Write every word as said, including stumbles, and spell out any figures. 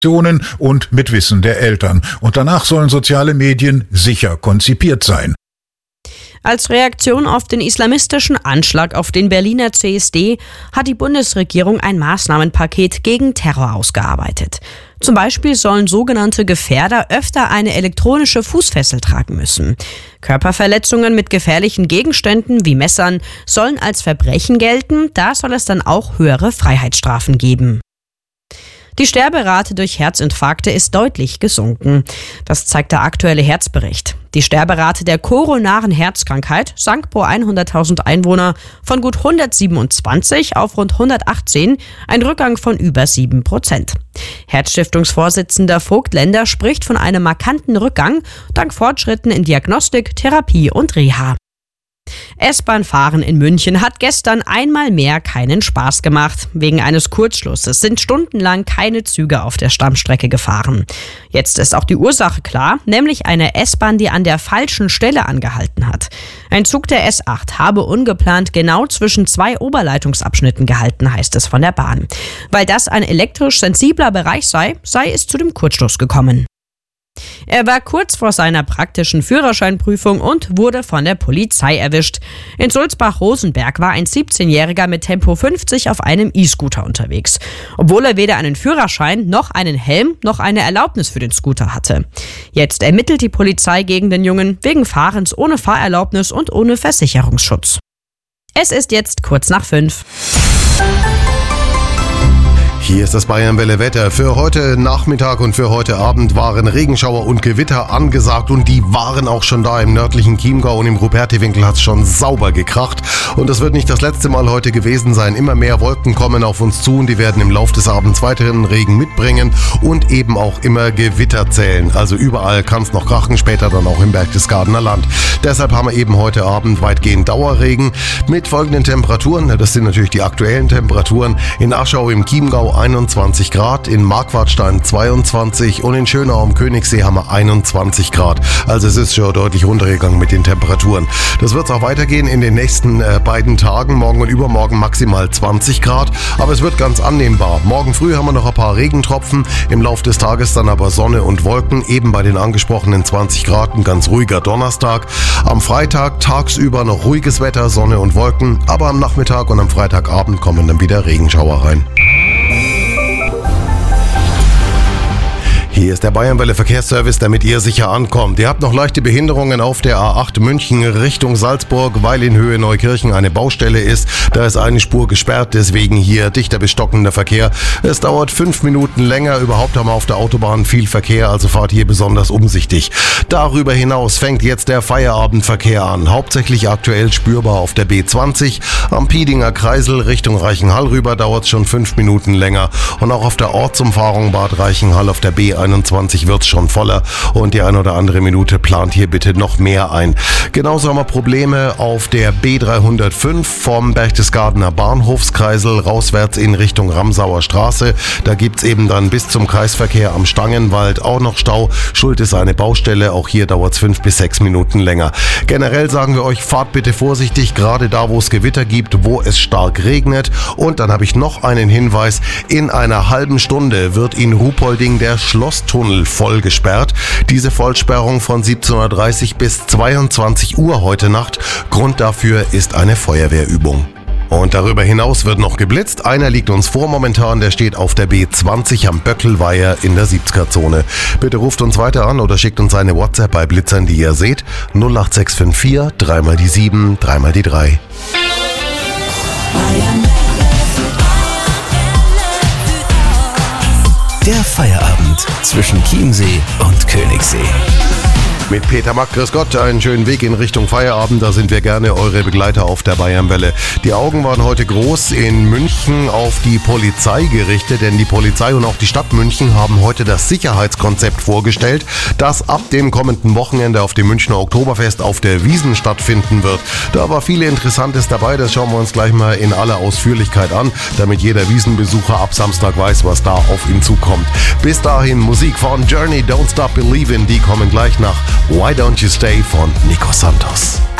und mit Wissen der Eltern. Und danach sollen soziale Medien sicher konzipiert sein. Als Reaktion auf den islamistischen Anschlag auf den Berliner C S D hat die Bundesregierung ein Maßnahmenpaket gegen Terror ausgearbeitet. Zum Beispiel sollen sogenannte Gefährder öfter eine elektronische Fußfessel tragen müssen. Körperverletzungen mit gefährlichen Gegenständen wie Messern sollen als Verbrechen gelten, da soll es dann auch höhere Freiheitsstrafen geben. Die Sterberate durch Herzinfarkte ist deutlich gesunken. Das zeigt der aktuelle Herzbericht. Die Sterberate der koronaren Herzkrankheit sank pro hunderttausend Einwohner von gut hundertsiebenundzwanzig auf rund hundertachtzehn, ein Rückgang von über sieben Prozent. Herzstiftungsvorsitzender Vogtländer spricht von einem markanten Rückgang dank Fortschritten in Diagnostik, Therapie und Reha. S-Bahn-Fahren in München hat gestern einmal mehr keinen Spaß gemacht. Wegen eines Kurzschlusses sind stundenlang keine Züge auf der Stammstrecke gefahren. Jetzt ist auch die Ursache klar, nämlich eine S-Bahn, die an der falschen Stelle angehalten hat. Ein Zug der S acht habe ungeplant genau zwischen zwei Oberleitungsabschnitten gehalten, heißt es von der Bahn. Weil das ein elektrisch sensibler Bereich sei, sei es zu dem Kurzschluss gekommen. Er war kurz vor seiner praktischen Führerscheinprüfung und wurde von der Polizei erwischt. In Sulzbach-Rosenberg war ein siebzehnjähriger mit Tempo fünfzig auf einem E-Scooter unterwegs, obwohl er weder einen Führerschein noch einen Helm noch eine Erlaubnis für den Scooter hatte. Jetzt ermittelt die Polizei gegen den Jungen wegen Fahrens ohne Fahrerlaubnis und ohne Versicherungsschutz. Es ist jetzt kurz nach fünf. Hier ist das Bayern-Welle Wetter. Für heute Nachmittag und für heute Abend waren Regenschauer und Gewitter angesagt und die waren auch schon da. Im nördlichen Chiemgau und im Rupertiwinkel hat es schon sauber gekracht. Und das wird nicht das letzte Mal heute gewesen sein. Immer mehr Wolken kommen auf uns zu und die werden im Laufe des Abends weiteren Regen mitbringen und eben auch immer Gewitter zählen. Also überall kann es noch krachen, später dann auch im Berchtesgadener Land. Deshalb haben wir eben heute Abend weitgehend Dauerregen mit folgenden Temperaturen. Das sind natürlich die aktuellen Temperaturen. In Aschau im Chiemgau einundzwanzig Grad, in Marquardstein zweiundzwanzig und in Schönau am Königssee haben wir einundzwanzig Grad. Also es ist schon deutlich runtergegangen mit den Temperaturen. Das wird auch weitergehen in den nächsten äh, beiden Tagen. Morgen und übermorgen maximal zwanzig Grad, aber es wird ganz annehmbar. Morgen früh haben wir noch ein paar Regentropfen, im Laufe des Tages dann aber Sonne und Wolken, eben bei den angesprochenen zwanzig Grad, ein ganz ruhiger Donnerstag. Am Freitag tagsüber noch ruhiges Wetter, Sonne und Wolken, aber am Nachmittag und am Freitagabend kommen dann wieder Regenschauer rein. Hier ist der Bayern-Welle Verkehrsservice, damit ihr sicher ankommt. Ihr habt noch leichte Behinderungen auf der A acht München Richtung Salzburg, weil in Höhe Neukirchen eine Baustelle ist. Da ist eine Spur gesperrt, deswegen hier dichter bis stockender Verkehr. Es dauert fünf Minuten länger. Überhaupt haben wir auf der Autobahn viel Verkehr, also fahrt hier besonders umsichtig. Darüber hinaus fängt jetzt der Feierabendverkehr an. Hauptsächlich aktuell spürbar auf der B zwanzig. Am Piedinger Kreisel Richtung Reichenhall rüber dauert es schon fünf Minuten länger. Und auch auf der Ortsumfahrung Bad Reichenhall auf der B einundzwanzig wird es schon voller und die eine oder andere Minute plant hier bitte noch mehr ein. Genauso haben wir Probleme auf der B dreihundertfünf vom Berchtesgadener Bahnhofskreisel rauswärts in Richtung Ramsauer Straße. Da gibt es eben dann bis zum Kreisverkehr am Stangenwald auch noch Stau. Schuld ist eine Baustelle, auch hier dauert es fünf bis sechs Minuten länger. Generell sagen wir euch, fahrt bitte vorsichtig, gerade da, wo es Gewitter gibt, wo es stark regnet. Und dann habe ich noch einen Hinweis, in einer halben Stunde wird in Ruhpolding der Schlosstunnel voll gesperrt. Diese Vollsperrung von siebzehn Uhr dreißig bis zweiundzwanzig Uhr heute Nacht. Grund dafür ist eine Feuerwehrübung. Und darüber hinaus wird noch geblitzt. Einer liegt uns vor momentan, der steht auf der B zwanzig am Böckelweiher in der siebziger-Zone. Bitte ruft uns weiter an oder schickt uns eine WhatsApp bei Blitzern, die ihr seht. null acht sechs fünf vier, dreimal die sieben, dreimal die drei. Der Feierabend zwischen Chiemsee und Königssee. Mit Peter Mack, grüß Gott, einen schönen Weg in Richtung Feierabend, da sind wir gerne eure Begleiter auf der Bayernwelle. Die Augen waren heute groß in München auf die Polizei gerichtet, denn die Polizei und auch die Stadt München haben heute das Sicherheitskonzept vorgestellt, das ab dem kommenden Wochenende auf dem Münchner Oktoberfest auf der Wiesn stattfinden wird. Da war viel Interessantes dabei, das schauen wir uns gleich mal in aller Ausführlichkeit an, damit jeder Wiesenbesucher ab Samstag weiß, was da auf ihn zukommt. Bis dahin Musik von Journey, Don't Stop Believin', die kommen gleich nach Why Don't You Stay von Nico Santos.